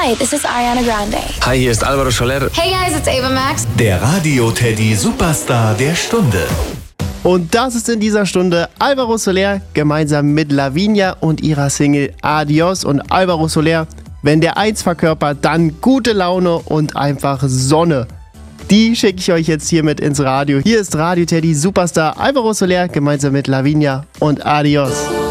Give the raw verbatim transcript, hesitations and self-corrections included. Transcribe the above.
Hi, this is Ariana Grande. Hi, hier ist Alvaro Soler. Hey guys, it's Ava Max. Der Radio-Teddy Superstar der Stunde. Und das ist in dieser Stunde Alvaro Soler gemeinsam mit Lavinia und ihrer Single Adios. Und Alvaro Soler, wenn der eins verkörpert, dann gute Laune und einfach Sonne. Die schicke ich euch jetzt hiermit ins Radio. Hier ist Radio-Teddy Superstar Alvaro Soler gemeinsam mit Lavinia und Adios.